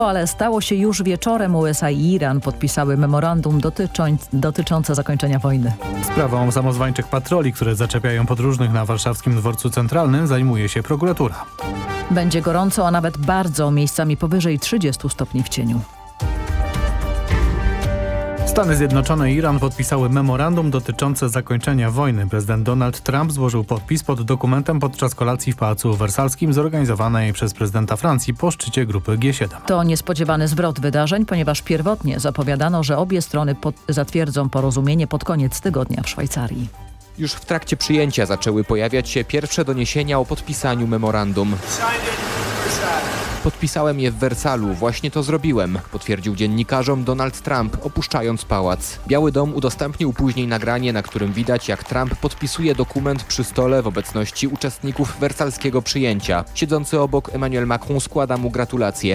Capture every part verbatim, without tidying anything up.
Ale stało się już wieczorem. U S A i Iran podpisały memorandum dotyczą, dotyczące zakończenia wojny. Sprawą samozwańczych patroli, które zaczepiają podróżnych na warszawskim dworcu centralnym, zajmuje się prokuratura. Będzie gorąco, a nawet bardzo, miejscami powyżej trzydziestu stopni w cieniu. Stany Zjednoczone i Iran podpisały memorandum dotyczące zakończenia wojny. Prezydent Donald Trump złożył podpis pod dokumentem podczas kolacji w Pałacu Wersalskim zorganizowanej przez prezydenta Francji po szczycie grupy G siedem. To niespodziewany zwrot wydarzeń, ponieważ pierwotnie zapowiadano, że obie strony pod, zatwierdzą porozumienie pod koniec tygodnia w Szwajcarii. Już w trakcie przyjęcia zaczęły pojawiać się pierwsze doniesienia o podpisaniu memorandum. Podpisałem je w Wersalu, właśnie to zrobiłem, potwierdził dziennikarzom Donald Trump, opuszczając pałac. Biały Dom udostępnił później nagranie, na którym widać, jak Trump podpisuje dokument przy stole w obecności uczestników wersalskiego przyjęcia. Siedzący obok Emmanuel Macron składa mu gratulacje.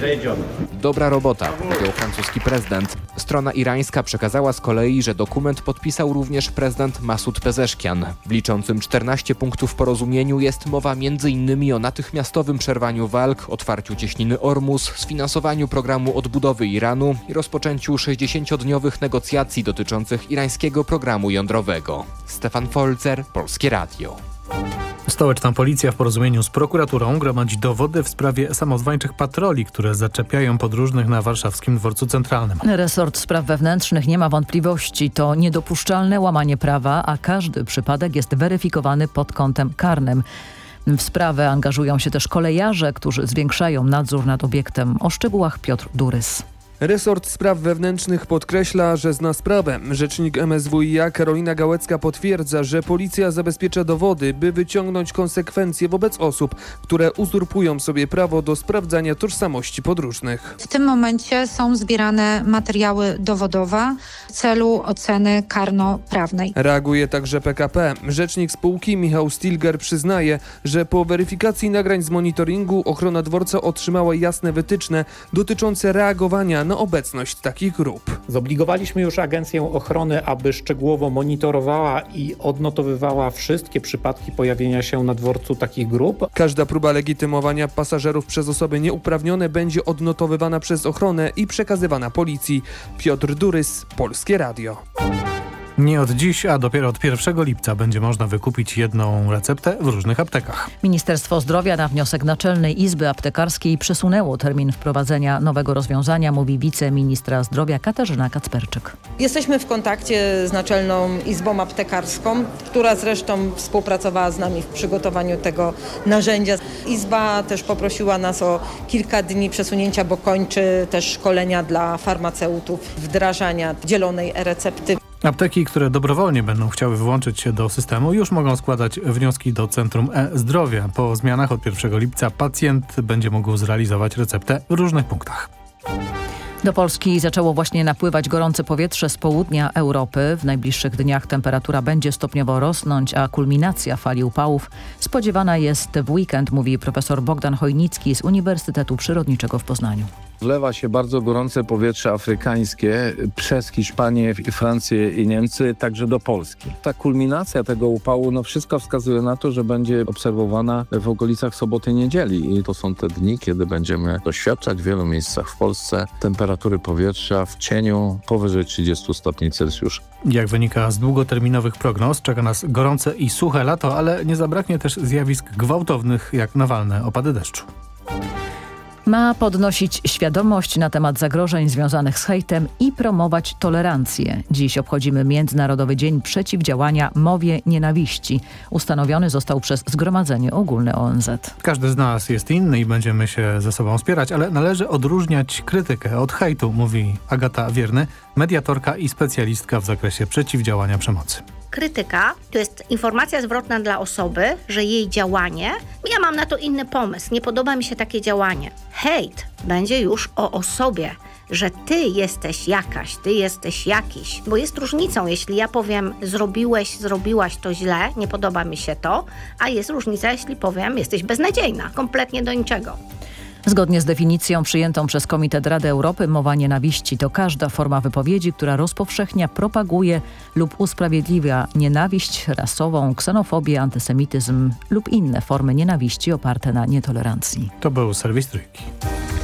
Dobra robota, powiedział francuski prezydent. Strona irańska przekazała z kolei, że dokument podpisał również prezydent Masud Pezeszkian. W liczącym czternaście punktów porozumieniu jest mowa między innymi o natychmiastowym przerwaniu walk, otwarciu cieśniny Ormus, sfinansowaniu programu odbudowy Iranu i rozpoczęciu sześćdziesięciodniowych negocjacji dotyczących irańskiego programu jądrowego. Stefan Folzer, Polskie Radio. Stołeczna policja w porozumieniu z prokuraturą gromadzi dowody w sprawie samozwańczych patroli, które zaczepiają podróżnych na warszawskim dworcu centralnym. Resort Spraw Wewnętrznych nie ma wątpliwości. To niedopuszczalne łamanie prawa, a każdy przypadek jest weryfikowany pod kątem karnym. W sprawę angażują się też kolejarze, którzy zwiększają nadzór nad obiektem. O szczegółach Piotr Durys. Resort Spraw Wewnętrznych podkreśla, że zna sprawę. Rzecznik M S W i a Karolina Gałecka potwierdza, że policja zabezpiecza dowody, by wyciągnąć konsekwencje wobec osób, które uzurpują sobie prawo do sprawdzania tożsamości podróżnych. W tym momencie są zbierane materiały dowodowe w celu oceny karnoprawnej. Reaguje także P K P. Rzecznik spółki Michał Stilger przyznaje, że po weryfikacji nagrań z monitoringu ochrona dworca otrzymała jasne wytyczne dotyczące reagowania na obecność takich grup. Zobligowaliśmy już Agencję Ochrony, aby szczegółowo monitorowała i odnotowywała wszystkie przypadki pojawienia się na dworcu takich grup. Każda próba legitymowania pasażerów przez osoby nieuprawnione będzie odnotowywana przez ochronę i przekazywana policji. Piotr Durys, Polskie Radio. Nie od dziś, a dopiero od pierwszego lipca będzie można wykupić jedną receptę w różnych aptekach. Ministerstwo Zdrowia na wniosek Naczelnej Izby Aptekarskiej przesunęło termin wprowadzenia nowego rozwiązania, mówi wiceministra zdrowia Katarzyna Kacperczyk. Jesteśmy w kontakcie z Naczelną Izbą Aptekarską, która zresztą współpracowała z nami w przygotowaniu tego narzędzia. Izba też poprosiła nas o kilka dni przesunięcia, bo kończy też szkolenia dla farmaceutów wdrażania dzielonej e-recepty. Apteki, które dobrowolnie będą chciały włączyć się do systemu, już mogą składać wnioski do Centrum E-Zdrowia. Po zmianach od pierwszego lipca pacjent będzie mógł zrealizować receptę w różnych punktach. Do Polski zaczęło właśnie napływać gorące powietrze z południa Europy. W najbliższych dniach temperatura będzie stopniowo rosnąć, a kulminacja fali upałów spodziewana jest w weekend, mówi profesor Bogdan Chojnicki z Uniwersytetu Przyrodniczego w Poznaniu. Wlewa się bardzo gorące powietrze afrykańskie przez Hiszpanię, Francję i Niemcy, także do Polski. Ta kulminacja tego upału, no wszystko wskazuje na to, że będzie obserwowana w okolicach soboty, niedzieli. I to są te dni, kiedy będziemy doświadczać w wielu miejscach w Polsce temperatury powietrza w cieniu powyżej trzydziestu stopni Celsjusza. Jak wynika z długoterminowych prognoz, czeka nas gorące i suche lato, ale nie zabraknie też zjawisk gwałtownych, jak nawalne opady deszczu. Ma podnosić świadomość na temat zagrożeń związanych z hejtem i promować tolerancję. Dziś obchodzimy Międzynarodowy Dzień Przeciwdziałania Mowie Nienawiści. Ustanowiony został przez Zgromadzenie Ogólne O N Z. Każdy z nas jest inny i będziemy się ze sobą wspierać, ale należy odróżniać krytykę od hejtu, mówi Agata Wierny, mediatorka i specjalistka w zakresie przeciwdziałania przemocy. Krytyka to jest informacja zwrotna dla osoby, że jej działanie, ja mam na to inny pomysł, nie podoba mi się takie działanie. Hejt będzie już o osobie, że ty jesteś jakaś, ty jesteś jakiś, bo jest różnicą, jeśli ja powiem zrobiłeś, zrobiłaś to źle, nie podoba mi się to, a jest różnica, jeśli powiem jesteś beznadziejna, kompletnie do niczego. Zgodnie z definicją przyjętą przez Komitet Rady Europy, mowa nienawiści to każda forma wypowiedzi, która rozpowszechnia, propaguje lub usprawiedliwia nienawiść rasową, ksenofobię, antysemityzm lub inne formy nienawiści oparte na nietolerancji. To był serwis Trójki.